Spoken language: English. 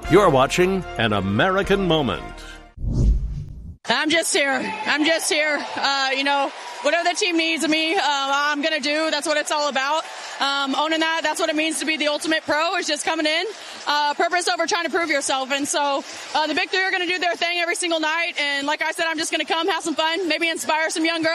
You're watching An American Moment. I'm just here. Whatever the team needs of me, I'm going to do. That's what it's all about. Owning that, that's what it means to be the ultimate pro, is just coming in. Purpose over trying to prove yourself. And so the big three are going to do their thing every single night. And like I said, I'm just going to come, have some fun, maybe inspire some young girls.